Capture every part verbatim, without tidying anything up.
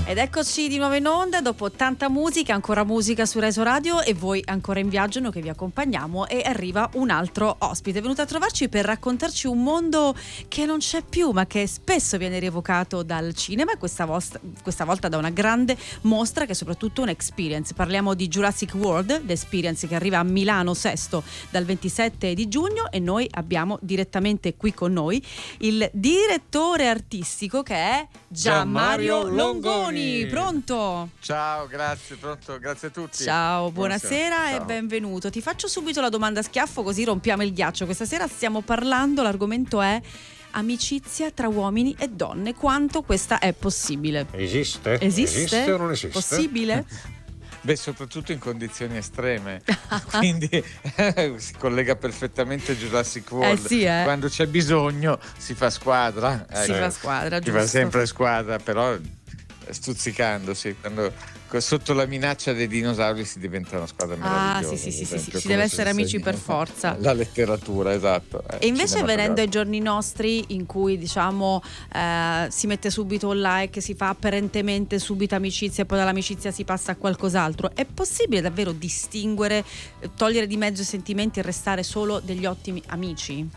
Ed eccoci di nuovo in onda dopo tanta musica, ancora musica su Reso Radio e voi ancora in viaggio, noi che vi accompagniamo, e arriva un altro ospite, è venuto a trovarci per raccontarci un mondo che non c'è più ma che spesso viene rievocato dal cinema, e questa, volta, questa volta da una grande mostra che è soprattutto un'experience. Parliamo di Jurassic World, l'Experience, che arriva a Milano Sesto dal ventisette di giugno, e noi abbiamo direttamente qui con noi il direttore artistico che è Gianmario Longoni. Pronto? Ciao, grazie, pronto, grazie a tutti. Ciao, buonasera, buonasera. E Ciao. benvenuto. Ti faccio subito la domanda a schiaffo così rompiamo il ghiaccio. Questa sera stiamo parlando, l'argomento è amicizia tra uomini e donne. Quanto questa è possibile? Esiste? Esiste? Esiste o non esiste? Possibile? Beh, soprattutto in condizioni estreme, quindi si collega perfettamente a Jurassic World. Eh sì, eh. Quando c'è bisogno si fa squadra. Si ecco. fa squadra, Si giusto. fa sempre squadra, però stuzzicandosi. Quando sotto la minaccia dei dinosauri si diventa una squadra meravigliosa. Ah, sì, sì, sì, sì, esempio, si come deve si essere amici insegna per forza. La letteratura, esatto. Eh, E invece venendo ai cinematografica. giorni nostri, in cui diciamo eh, si mette subito un like, si fa apparentemente subito amicizia e poi dall'amicizia si passa a qualcos'altro, è possibile davvero distinguere, eh, togliere di mezzo i sentimenti e restare solo degli ottimi amici?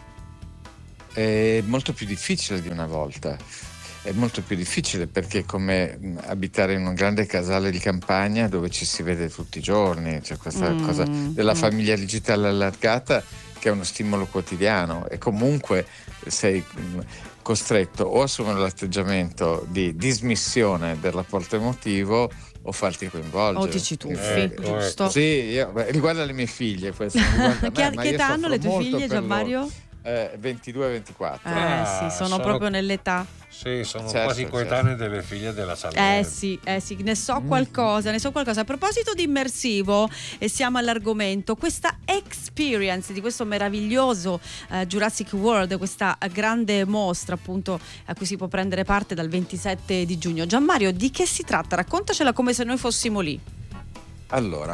È molto più difficile di una volta. È molto più difficile perché è come mh, abitare in un grande casale di campagna dove ci si vede tutti i giorni. C'è questa Mm, cosa della mm. famiglia digitale allargata che è uno stimolo quotidiano, e comunque sei mh, costretto o a assumere l'atteggiamento di dismissione del rapporto emotivo o farti coinvolgere. O ti ci tuffi, Eh, giusto? Sì, io, beh, riguarda le mie figlie, questo non riguarda me, Che, ma che io età hanno soffro le tue molto figlie, per Gianmario? loro. Eh, ventidue ventiquattro. Eh Ah, sì, sono, sono- proprio nell'età. Sì, sono Certo, quasi certo. coetanee delle figlie della Salerno. Eh sì, eh sì, ne so Mm. qualcosa, ne so qualcosa. A proposito di immersivo, e siamo all'argomento, questa experience di questo meraviglioso eh, Jurassic World, questa grande mostra appunto a cui si può prendere parte dal ventisette di giugno. Gianmario, di che si tratta? Raccontacela come se noi fossimo lì. Allora,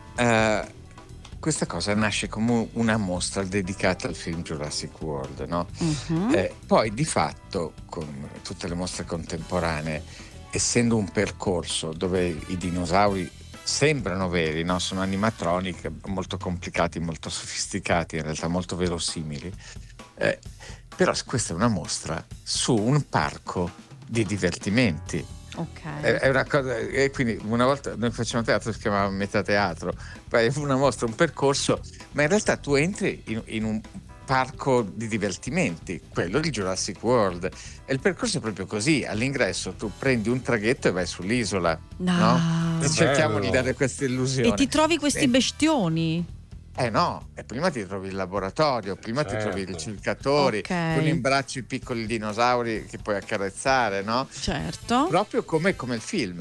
eh, questa cosa nasce come una mostra dedicata al film Jurassic World, no? Mhm. Eh, poi di fatto, con tutte le mostre contemporanee, essendo un percorso dove i dinosauri sembrano veri, no? Sono animatronic molto complicati, molto sofisticati, in realtà molto verosimili, eh, però questa è una mostra su un parco di divertimenti. Ok. È, è una cosa, e quindi una volta noi facevamo teatro, si chiamava metateatro, poi una mostra, un percorso, ma in realtà tu entri in, in un parco di divertimenti, quello di Jurassic World, e il percorso è proprio così: all'ingresso tu prendi un traghetto e vai sull'isola, No. no? E Che cerchiamo bello. di dare questa illusione. E ti trovi questi Eh, bestioni? eh no, e prima ti trovi il laboratorio, prima ti Certo. trovi i ricercatori, Ok. con in braccio i piccoli dinosauri che puoi accarezzare, no? Certo. Proprio come, come il film.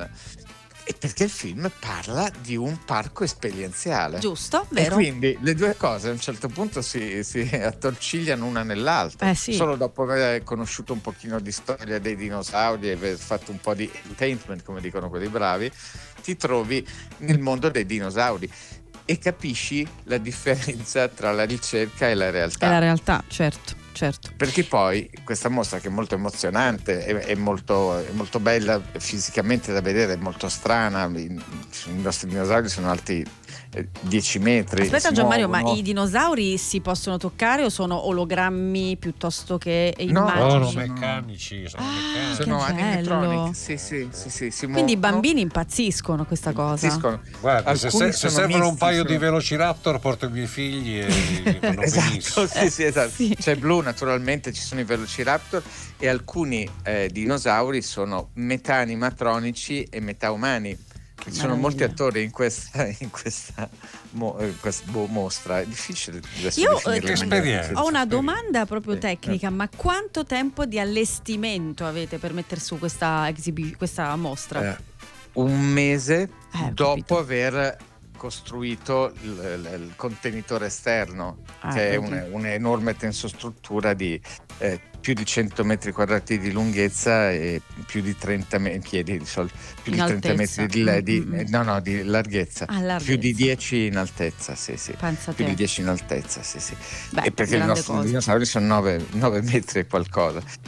E perché il film parla di un parco esperienziale. Giusto, E vero? quindi le due cose a un certo punto si, si attorcigliano una nell'altra. Eh sì. Solo dopo aver conosciuto un pochino di storia dei dinosauri e aver fatto un po' di entertainment, come dicono quelli bravi, ti trovi nel mondo dei dinosauri e capisci la differenza tra la ricerca e la realtà. È la realtà, certo, certo. Perché poi questa mostra, che è molto emozionante, è, è, molto, è molto bella fisicamente da vedere, è molto strana. I, i nostri dinosauri sono alti eh, dieci metri. Aspetta si Gianmario, ma muovono. i dinosauri si possono toccare o sono ologrammi piuttosto che No, immagini? Sono sono- meccanici, sono Ah, meccanici. Sono che animatronic, bello. sì, sì, sì, sì, si Quindi i muovono, bambini impazziscono questa cosa. impazziscono. Guarda, se, Alcuni se- se sono servono un misti, paio di sono- velociraptor porto i miei figli e li fanno Esatto, benissimo. sì, sì, esatto. Sì. C'è Blu, naturalmente, ci sono i velociraptor, e alcuni eh, dinosauri sono metà animatronici e metà umani. Ci sono molti meraviglia. attori in questa, in questa, mo- eh, questa boh, mostra. È difficile adesso Io, definirla eh, in maniera esperienza. senza Ho una esperienza. domanda proprio Sì. tecnica, ma quanto tempo di allestimento avete per mettere su questa, exibi- questa mostra? Eh, un mese Eh, ho dopo capito. aver costruito il, il- il contenitore esterno, Ah, che è vedi. un- un'enorme tensostruttura di eh, più di cento metri quadrati di lunghezza e più di trenta me- piedi di sol- più In di trenta altezza. metri di, la- di- Mm, mm, mm. eh, no no di larghezza, Ah, larghezza. più di dieci in altezza, sì sì, Pensa più te. di dieci in altezza, sì sì. Beh, E perché i grande nostri cosa. dinosauri sono nove, nove metri e qualcosa.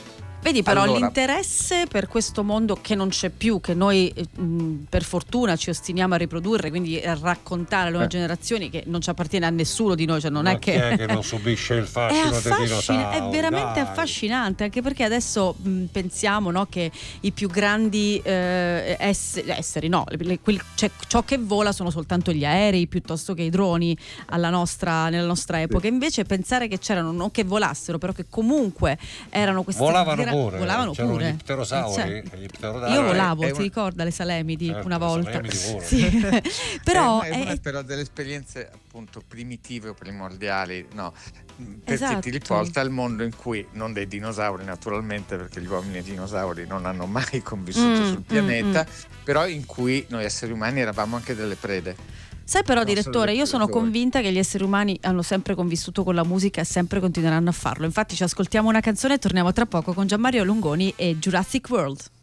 Vedi però Allora- l'interesse per questo mondo che non c'è più, che noi eh, mh, per fortuna ci ostiniamo a riprodurre, quindi a raccontare alle nuove Eh. generazioni, che non ci appartiene a nessuno di noi, cioè non Ma è chi che... è che non subisce il È, fascino dei affascina- dinosauri? è veramente Dai. affascinante, anche perché adesso mh, pensiamo, no, che i più grandi eh, ess- esseri, no, le- le- quel- cioè, ciò che vola sono soltanto gli aerei piuttosto che i droni alla nostra, nella nostra epoca. Invece pensare che c'erano, non che volassero, però che comunque erano questi Volavano gra- pure, volavano c'erano pure. gli pterosauri, Eh, certo. gli pterodauri. Io Allora, volavo, è ti una- ricorda le Salemidi Certo, una le volta? Salemidi volano. Sì. Però è, è una è- però delle esperienze appunto primitive o primordiali, no, perché Esatto. ti riporta al mondo in cui, non dei dinosauri naturalmente, perché gli uomini e i dinosauri non hanno mai convissuto Mm, sul mm, pianeta, però in cui noi esseri umani eravamo anche delle prede. Sai però, Non solo direttore, dei io sono predatori. convinta che gli esseri umani hanno sempre convissuto con la musica e sempre continueranno a farlo. Infatti ci ascoltiamo una canzone e torniamo tra poco con Gianmario Lungoni e Jurassic World.